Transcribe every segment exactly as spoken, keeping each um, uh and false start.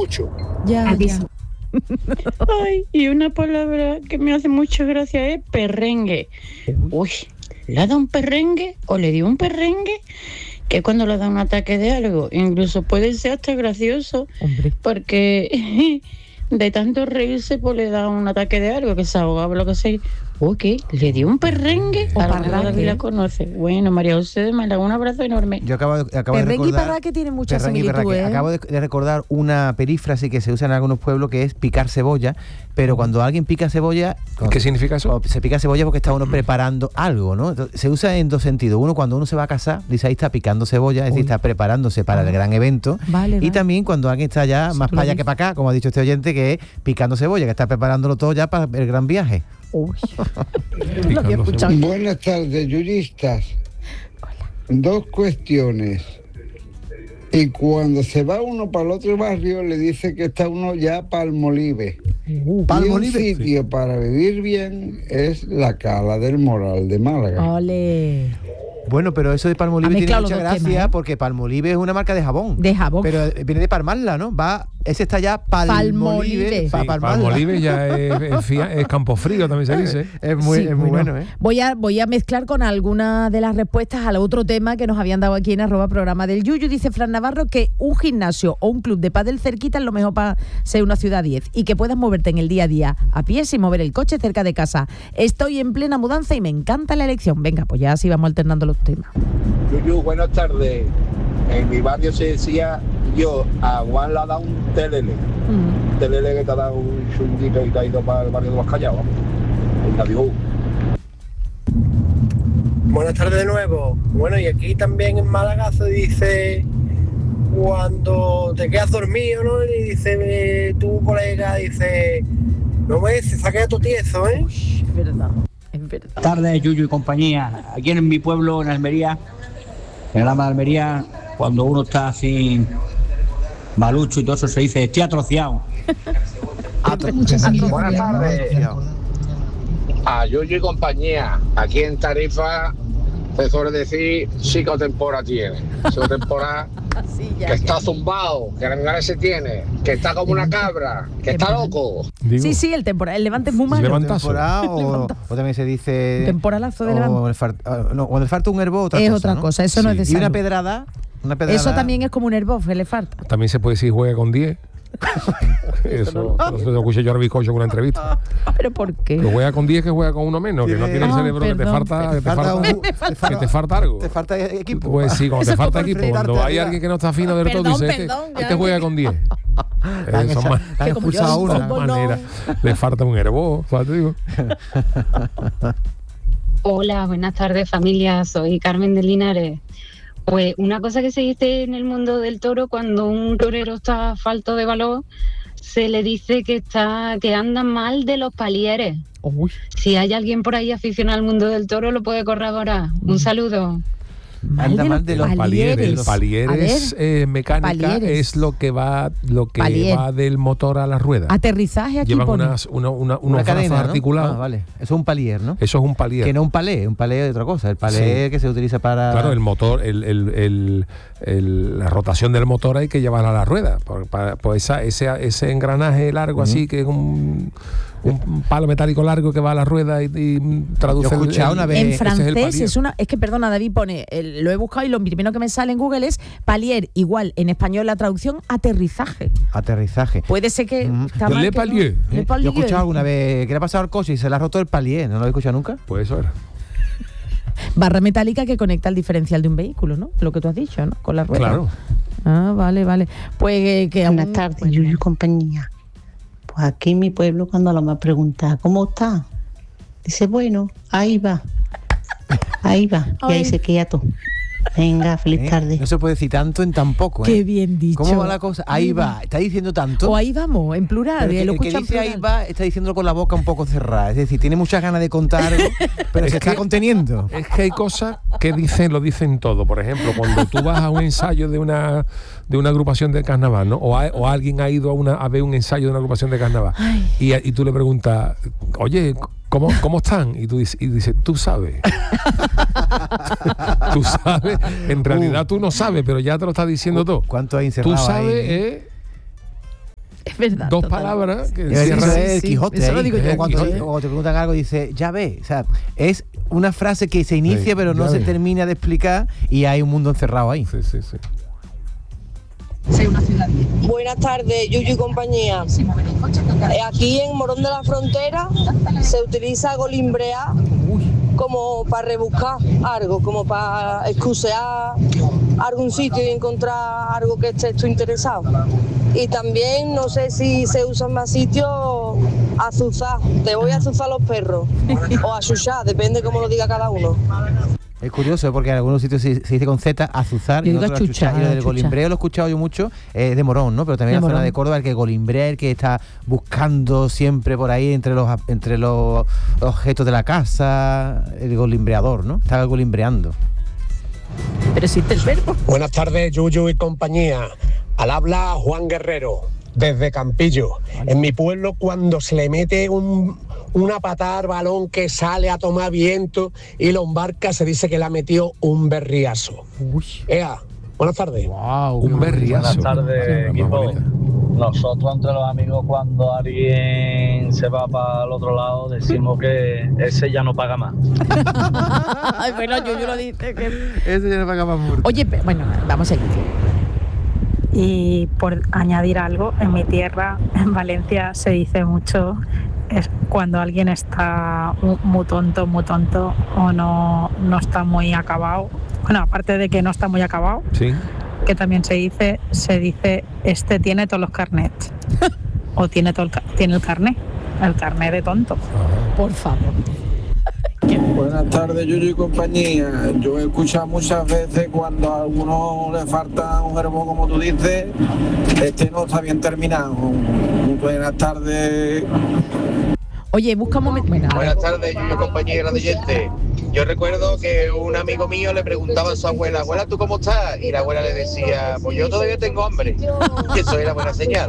mucho. Ya, ya. Ay, y una palabra que me hace mucha gracia es perrengue. Uy, ¿le ha dado un perrengue o le dio un perrengue? Que cuando le da un ataque de algo, incluso puede ser hasta gracioso. Hombre. Porque de tanto reírse, pues le da un ataque de algo, que se ahogaba, lo que sea. Uy, ¿qué? ¿Le dio un perrengue? O A lo parraque. mejor David la conoce. Bueno, María José de Málaga, un abrazo enorme. Yo acabo de, acabo de Perrengue y recordar... parraque tienen mucha Perrengue y similitud, perraque. ¿eh? Acabo de, de recordar una perífrasis que se usa en algunos pueblos, que es picar cebolla, pero cuando alguien pica cebolla... ¿Qué significa eso? Se pica cebolla porque está uno preparando algo, ¿no? Entonces, se usa en dos sentidos. Uno, cuando uno se va a casar, dice ahí está picando cebolla, es decir, está preparándose para el gran evento. Vale, y vale. también cuando alguien está ya más Lo para allá dice. que para acá, como ha dicho este oyente, que es picando cebolla, que está preparándolo todo ya para el gran viaje. Uy. Lo había escuchado. Buenas tardes, yuyistas. Dos cuestiones. Y cuando se va uno para el otro barrio, le dice que está uno ya Palmolive. Uh, Palmolive, y un sitio sí. para vivir bien es la Cala del Moral de Málaga. Ole. Bueno, pero eso de Palmolive Ha tiene mezclado mucha los dos gracia, temas, ¿eh? porque Palmolive es una marca de jabón. De jabón. Pero viene de palmarla, ¿no? Va, ese está ya Palmolive. Palmolive. pa- Sí, palmarla. Palmolive ya es, es, fia- es campo frío, también se dice. Es muy, Sí, es muy bueno, ¿eh? Voy a, voy a mezclar con algunas de las respuestas al otro tema que nos habían dado aquí en arroba programa del Yuyu. Dice Fran Navarro que un gimnasio o un club de pádel cerquita es lo mejor para ser una ciudad diez y que puedas moverte en el día a día a pie sin mover el coche cerca de casa. Estoy en plena mudanza y me encanta la elección. Venga, pues ya así vamos alternando los temas. Yuyu, buenas tardes. En mi barrio se decía, yo a Juan le ha dado un telele. Un telele que te ha dado un chunguito y te ha ido para el barrio de los Callados. Un avión. Buenas tardes de nuevo. Bueno, y aquí también en Málaga se dice cuando te quedas dormido, ¿no? Y dice eh, tu colega, dice, no me se saque tu tieso, ¿eh? Uy, es verdad, es verdad. Tardes, Yuyu y compañía. Aquí en mi pueblo, en Almería, en el Alma de Almería, cuando uno está así malucho y todo eso, se dice, estoy atrociado. Buenas tardes. A Yuyu y compañía. Aquí en Tarifa se suele decir psicotempora tiene. Psicotempora Así ya, que está ya. zumbado, que la se tiene, que está como una cabra, que está loco. Digo, Sí, sí, el temporal, el levante es muy malo. Levantazo. Temporada, o, o también se dice... Temporalazo de o levante. el fart- ah, no, cuando le falta un herbo, otra Es cosa, otra ¿no? cosa, eso no es de Y una salud. pedrada, una pedrada... Eso también es como un herbof, que le falta. También se puede decir juega con diez. Eso, eso lo escuché yo a Bizcocho en una entrevista. ¿Pero por qué? Que juega con diez, que juega con uno menos, que no tiene el Ah, cerebro, que te perdón. falta, que te falta falta, un- que te te falta- falta algo. Te falta equipo. Pues sí, cuando te Eso falta por equipo, enfrentarte cuando a hay día. alguien que no está fino del todo, Perdón, dice, este, perdón, ya. este juega con diez. La han Eso echa- más- la han como yo expulsado a en una. fútbol. manera. Le falta un herbo, ¿sabes? Te digo. Hola, buenas tardes familia, soy Carmen de Linares. Pues una cosa que se dice en el mundo del toro, cuando un torero está falto de valor, se le dice que está que anda mal de los palieres. Uy. Si hay alguien por ahí aficionado al mundo del toro, lo puede corroborar. Un saludo. Anda mal de los Palieres, palieres A ver, eh, mecánica palieres. es lo que va lo que Palier. va del motor a la rueda. Aterrizaje aquí Llevan pone. unas, una, una, Una unos cadena, brazos ¿no? articulados. Ah, vale. Eso es un palier, ¿no? Eso es un palier. Que no un palé, un palé es otra cosa. El palé Sí. que se utiliza para... Claro, el motor, el, el, el, el- la rotación del motor hay que llevarla a la rueda. Por, para, pues esa, ese, ese engranaje largo así, que es un, un palo metálico largo que va a la rueda y, y traduce... Yo he escuchado el- una vez- En ese es el francés palier. es, una... Es que, perdona, David, pone... el- lo he buscado y lo primero que me sale en Google es palier. Igual, en español la traducción, aterrizaje. Aterrizaje. Puede ser que... Mm. está Le mal que no. palier. Le Yo palier. he escuchado alguna vez que le ha pasado al coche y se le ha roto el palier. ¿No lo he escuchado nunca? Pues eso era. Barra metálica que conecta el diferencial de un vehículo, ¿no? Lo que tú has dicho, ¿no? Con la rueda. Claro. Ah, vale, vale. Pues eh, que Buenas aún- tardes, bueno, Yuyu y compañía. Pues aquí en mi pueblo, cuando la mamá pregunta, ¿cómo está? Dice, bueno, ahí va. Ahí va. Y Ay. ahí se queda todo. Venga, feliz ¿Eh? tarde. No se puede decir tanto en tan poco, ¿eh? Qué bien dicho. ¿Cómo va la cosa? Ahí va. Está diciendo tanto. O ahí vamos, en plural. Pero eh, el lo que, el que escucho en dice ahí plural. va está diciéndolo con la boca un poco cerrada. Es decir, tiene muchas ganas de contar algo, pero Es se está que- conteniendo. Es que hay cosas que dicen, lo dicen todo. Por ejemplo, cuando tú vas a un ensayo de una de una agrupación de carnaval, ¿no? O, a- o alguien ha ido a, una, a ver un ensayo de una agrupación de carnaval y, y tú le preguntas, oye, ¿cómo, cómo están? Y tú dices, y dices, tú sabes. Tú sabes. En realidad tú no sabes, pero ya te lo estás diciendo todo. ¿Cuánto hay Tú encerrado sabes, ahí? eh, Es verdad. Dos total. palabras que Eso cierran- es el sí, Quijote. eso lo ahí. digo yo. O cuando, Quijote. o cuando te preguntan algo dice, ya ves. O sea, es una frase que se inicia Sí, pero no ya se ves. termina de explicar y hay un mundo encerrado ahí. Sí, sí, sí. Buenas tardes, Yuyu y compañía. Eh, Aquí en Morón de la Frontera se utiliza golimbrear como para rebuscar algo, como para excusear algún sitio y encontrar algo que estés tú interesado. Y también no sé si se usa en más sitios azuzar, te voy a azuzar los perros o achuchar, depende cómo lo diga cada uno. Es curioso, ¿eh? Porque en algunos sitios se, se dice con Z, azuzar, Yo y en digo otros achuchar, achuchar. Y lo del achuchar. golimbreo lo he escuchado yo mucho, eh, es de Morón, ¿no? Pero también De en la zona Morón. de Córdoba, el que golimbrea, el que está buscando siempre por ahí entre los entre los objetos de la casa, el golimbreador, ¿no? Está golimbreando. Pero existe el verbo. Buenas tardes, Yuyu y compañía. Al habla Juan Guerrero, desde Campillo. En mi pueblo, cuando se le mete un, una patada al balón que sale a tomar viento y lo embarca, se dice que le ha metido un berriazo. Ea, buenas tardes. Wow, Un berriazo. Buenas tardes, Más equipo. bonita. Nosotros entre los amigos cuando alguien se va para el otro lado decimos que ese ya no paga más. Ay, bueno, yo, yo lo dije. Que... Ese ya no paga más multa. Oye, pe- bueno, vamos a seguir. Y por añadir algo, en mi tierra, en Valencia, se dice mucho es cuando alguien está mu- muy tonto, muy tonto o no, no está muy acabado. Bueno, aparte de que no está muy acabado, Sí. que también se dice, se dice, este tiene todos los carnets. O tiene, todo el, ca- tiene el carnet, el carnet de tonto. Por favor. Buenas tardes, Yuyu y compañía. Yo he escuchado muchas veces cuando a alguno le falta un verbo, como tú dices, este no está bien terminado. Buenas tardes. Oye, busca un momento. Bueno, a ver. Buenas tardes, Yuyu, compañera de gente. Yo recuerdo que un amigo mío le preguntaba a su abuela, abuela, ¿tú cómo estás? Y la abuela le decía, pues yo todavía tengo hambre. Y eso era buena señal.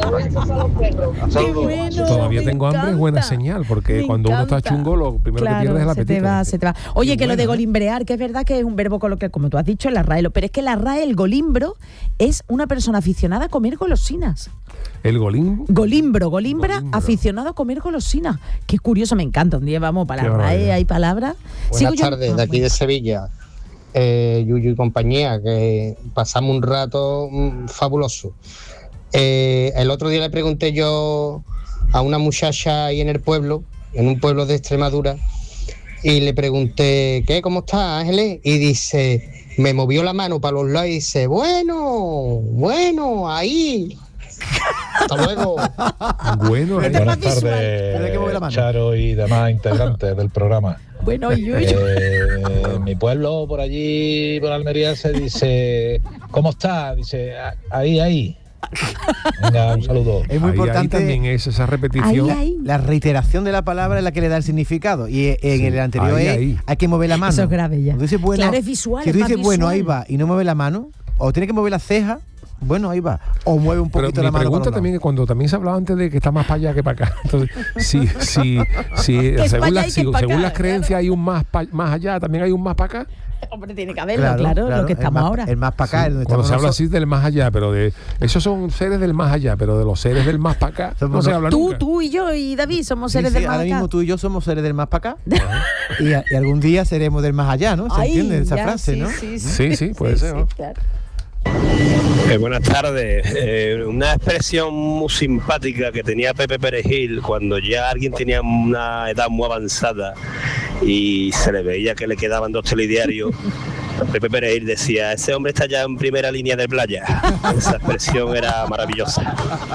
Saludos. Bueno, Todavía me tengo hambre, es encanta. buena señal, porque Me cuando uno está encanta. chungo, lo primero Claro, que pierde es el se apetito. te va, se te va. Oye, Qué que lo de bueno, ¿eh? golimbrear, que es verdad que es un verbo coloquial, como tú has dicho, en la R A E, lo- pero es que la R A E, el golimbro, es una persona aficionada a comer golosinas. El golín. Golimbro, golimbra, Golimbro. aficionado a comer golosinas. Qué curioso, me encanta. Un día vamos para Qué la R A E, barbaridad. hay palabras. Sigo Buenas yo- tardes, Ah, de aquí bueno. de Sevilla, eh, Yuyu y compañía, que pasamos un rato mm, fabuloso. Eh, el otro día le pregunté yo a una muchacha ahí en el pueblo, en un pueblo de Extremadura, y le pregunté, ¿qué? ¿Cómo estás, Ángeles? Y dice, me movió la mano para los lados y dice, bueno, bueno, ahí. Hasta luego. Bueno, Este eh. es más Buenas visual. Mira que mueve la tardes, mano. Charo y demás integrantes del programa. Bueno, y yo, Eh, en mi pueblo, por allí, por Almería, se dice, ¿cómo está? Dice, "Ah, ahí, ahí. Venga, un saludo. Es muy Ahí- ahí importante también es esa repetición. Ahí, ahí. la reiteración de la palabra es la que le da el significado. Y eh, en Sí, el anterior ahí, es, ahí. hay que mover la mano. Eso es grave ya. Cuando dices, bueno, Claro, es visual, si es tú más dices, bueno, ahí visual. va, y no mueve la mano, o tiene que mover la ceja, bueno, ahí va. O mueve un Pero poquito mi la mano. pregunta para los también es cuando también se hablaba antes de que está más para allá que para acá. Entonces, si, si, si es según, pa' allá las- y que si- es pa' según acá, las creencias claro. hay un más pa- más allá, también hay un más para acá. Hombre, tiene que haberlo, claro, lo que el estamos más- ahora. El más para acá, Sí, el donde cuando estamos se habla nosotros. así del más allá, pero de esos son seres del más allá, pero de los seres del más para acá Somos no se no- habla Tú, nunca. tú y yo y David somos Sí, seres sí, del más ahora acá. mismo tú y yo somos seres del más para acá. y, a- y algún día seremos del más allá, ¿no? ¿Se Ay, entiende esa ya, frase, sí, no? Sí, Sí, sí, puede ser, ¿no? claro. Eh, buenas tardes. Eh, una expresión muy simpática que tenía Pepe Perejil cuando ya alguien tenía una edad muy avanzada y se le veía que le quedaban dos telediarios. Pepe Perejil decía, ese hombre está ya en primera línea de playa. Esa expresión era maravillosa.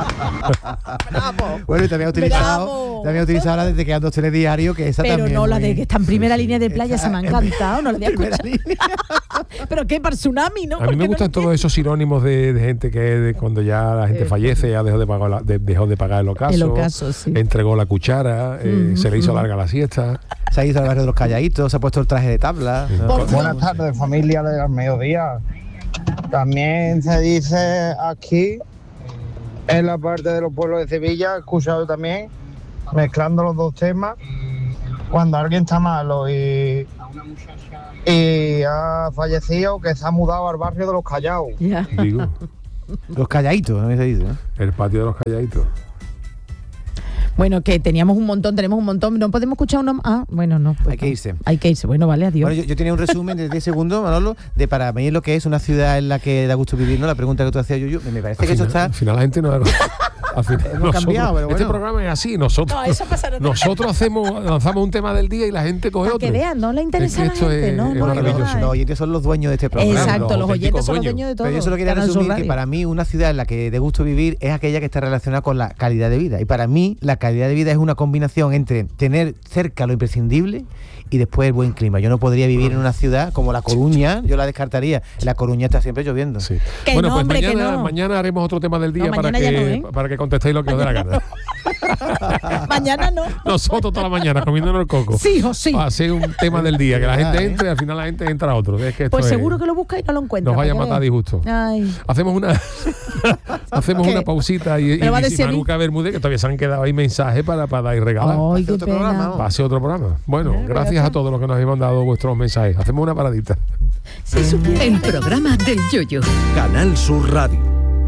Bueno, y también ha utilizado, Bravo. también ha utilizado la de que ando telediario, que esa Pero también. no la muy- de que está en primera línea de playa, Está se me ha en- encantado, no la había primera escuchado. Pero qué, para el tsunami, ¿no? A mí Porque me no gustan lo todos esos sinónimos de, de gente que de cuando ya la gente Eh, fallece, ya dejó de pagar, la- de- dejó de pagar el ocaso, El ocaso, sí. entregó la cuchara, eh, Mm, se le hizo mm. larga la siesta. Se ha ido al barrio de los calladitos, se ha puesto el traje de tabla. Sí. ¿no? Buenas tardes, familia de los mediodías. También se dice aquí, en la parte de los pueblos de Sevilla, he escuchado también, mezclando los dos temas, cuando alguien está malo y, y ha fallecido, que se ha mudado al barrio de los Callados. Ya. Digo, Los calladitos, ¿no? Se dice, ¿no? El patio de los calladitos. Bueno, que teníamos un montón, tenemos un montón. ¿No podemos escuchar uno? Ah, bueno, no. Pues hay que irse. Hay que irse. Bueno, vale, adiós. Bueno, yo, yo tenía un resumen de diez segundos, Manolo, de para mí lo que es una ciudad en la que da gusto vivir, ¿no? La pregunta que tú hacías, Yuyu, me parece al que final, eso está... Al final la gente no... Al final, hemos nosotros, cambiado, pero bueno. Este programa es así, nosotros, no, eso pasa, no nosotros hacemos, lanzamos un tema del día y la gente coge para otro. que vean, no le interesa a la gente, es, ¿no? Es maravilloso. Los oyentes son los dueños de este programa. Exacto, los oyentes son los dueños de todo. Pero yo solo quería resumir que para mí una ciudad en la que de gusto vivir es aquella que está relacionada con la calidad de vida. Y para mí la calidad de vida es una combinación entre tener cerca lo imprescindible y después el buen clima. Yo no podría vivir en una ciudad como La Coruña, yo la descartaría. La Coruña está siempre lloviendo. Sí. Que bueno, no, pues hombre, mañana, que no. mañana haremos otro tema del día no, para, que, no, ¿eh? para que contestéis lo que os dé la gana. Mañana no. Nosotros toda la mañana comiéndonos el coco. Sí o sí. Para hacer un tema del día, que la gente entre y al final la gente entra a otro. Es que pues esto seguro es, que lo busca y no lo encuentra. nos vaya a matar disgusto. Ay. Hacemos una hacemos ¿Qué? una pausita y, y, y Manuca Bermúdez, que todavía se han quedado ahí mensajes para, para dar y regalar. Ay, qué otro pena. programa, ¿no? Va a ser otro programa. Bueno, Eh, gracias a todos los que nos habéis mandado vuestros mensajes. Hacemos una paradita. Si supiera. El programa del Yoyo. Canal Sur Radio.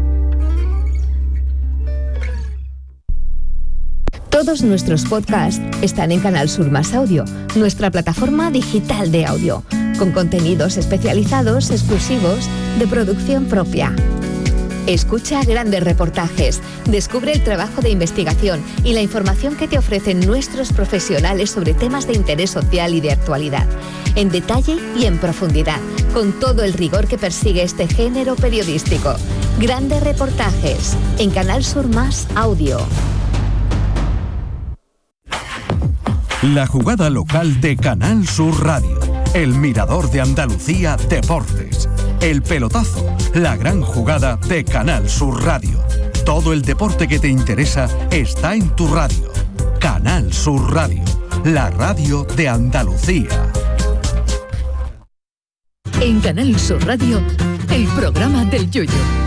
Todos nuestros podcasts están en Canal Sur Más Audio, nuestra plataforma digital de audio, con contenidos especializados, exclusivos, de producción propia. Escucha grandes reportajes, descubre el trabajo de investigación y la información que te ofrecen nuestros profesionales sobre temas de interés social y de actualidad, en detalle y en profundidad, con todo el rigor que persigue este género periodístico. Grandes reportajes en Canal Sur Más Audio. La jugada local de Canal Sur Radio. El Mirador de Andalucía Deportes. El pelotazo. La gran jugada de Canal Sur Radio. Todo el deporte que te interesa está en tu radio. Canal Sur Radio. La radio de Andalucía. En Canal Sur Radio, el programa del Yoyo.